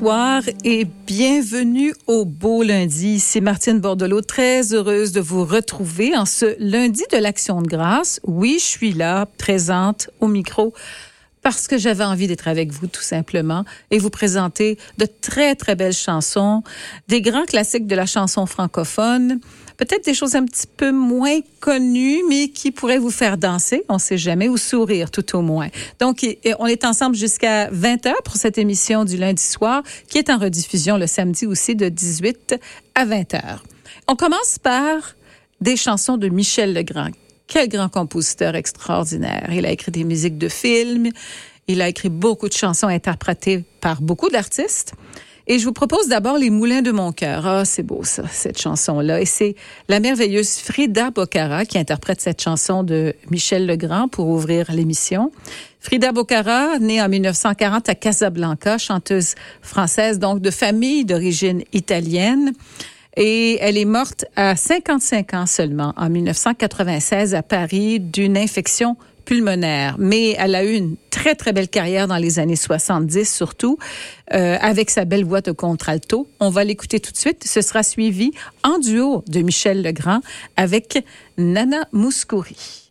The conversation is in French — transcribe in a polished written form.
Bonsoir et bienvenue au Beau Lundi. C'est Martine Bordelot, très heureuse de vous retrouver en ce lundi de l'Action de grâce. Oui, je suis là, présente au micro, parce que j'avais envie d'être avec vous tout simplement et vous présenter de très, très belles chansons, des grands classiques de la chanson francophone, peut-être des choses un petit peu moins connues, mais qui pourraient vous faire danser, on ne sait jamais, ou sourire tout au moins. Donc, on est ensemble jusqu'à 20h pour cette émission du lundi soir, qui est en rediffusion le samedi aussi de 18 à 20h. On commence par des chansons de Michel Legrand. Quel grand compositeur extraordinaire. Il a écrit des musiques de films, il a écrit beaucoup de chansons interprétées par beaucoup d'artistes. Et je vous propose d'abord Les Moulins de mon cœur. Ah, c'est beau ça, cette chanson-là. Et c'est la merveilleuse Frida Bocara qui interprète cette chanson de Michel Legrand pour ouvrir l'émission. Frida Bocara, née en 1940 à Casablanca, chanteuse française, donc de famille d'origine italienne. Et elle est morte à 55 ans seulement, en 1996 à Paris, d'une infection pulmonaire. Mais elle a eu une très, très belle carrière dans les années 70 surtout, avec sa belle voix de contralto. On va l'écouter tout de suite. Ce sera suivi en duo de Michel Legrand avec Nana Mouskouri.